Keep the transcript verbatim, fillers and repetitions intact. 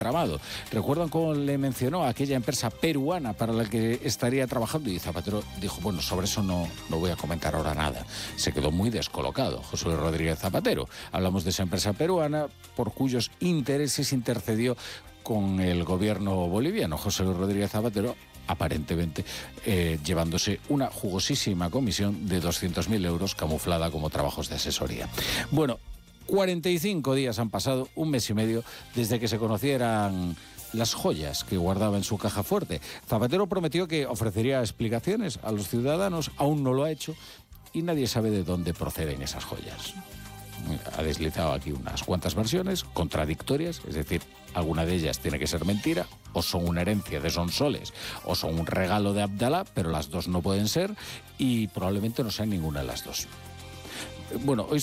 Tramado. ¿Recuerdan cómo le mencionó a aquella empresa peruana para la que estaría trabajando? Y Zapatero dijo, bueno, sobre eso no, no voy a comentar ahora nada. Se quedó muy descolocado José Luis Rodríguez Zapatero. Hablamos de esa empresa peruana por cuyos intereses intercedió con el gobierno boliviano. José Luis Rodríguez Zapatero, aparentemente eh, llevándose una jugosísima comisión de doscientos mil euros camuflada como trabajos de asesoría. Bueno, cuarenta y cinco días han pasado, un mes y medio, desde que se conocieran las joyas que guardaba en su caja fuerte. Zapatero prometió que ofrecería explicaciones a los ciudadanos, aún no lo ha hecho, y nadie sabe de dónde proceden esas joyas. Ha deslizado aquí unas cuantas versiones contradictorias, es decir, alguna de ellas tiene que ser mentira, o son una herencia de Sonsoles, o son un regalo de Abdalá, pero las dos no pueden ser, y probablemente no sean ninguna de las dos. Bueno, hoy